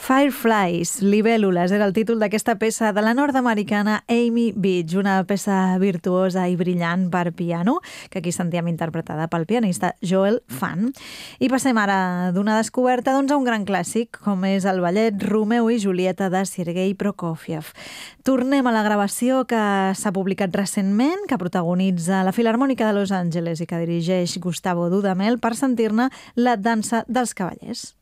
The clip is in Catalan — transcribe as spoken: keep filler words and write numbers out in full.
Fireflies, libèl·lules, era el títol d'aquesta peça de la nord-americana Amy Beach, una peça virtuosa i brillant per piano, que aquí sentíem interpretada pel pianista Joel Fan. I passem ara d'una descoberta doncs, a un gran clàssic, com és el ballet Romeu i Julieta de Sergei Prokofiev. Tornem a la gravació que s'ha publicat recentment, que protagonitza la Filharmònica de Los Angeles i que dirigeix Gustavo Dudamel per sentir-ne La dansa dels cavallers.